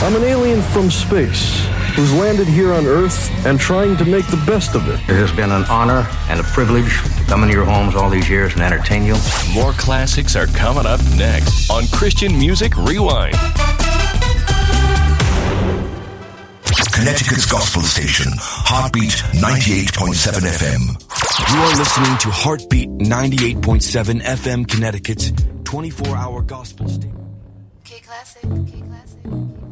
I'm an alien from space who's landed here on Earth and trying to make the best of it. It has been an honor and a privilege to come into your homes all these years and entertain you. More classics are coming up next on Christian Music Rewind. Connecticut's gospel station, Heartbeat 98.7 FM. You are listening to Heartbeat 98.7 FM, Connecticut's 24-hour gospel station. K-Classic, K-Classic.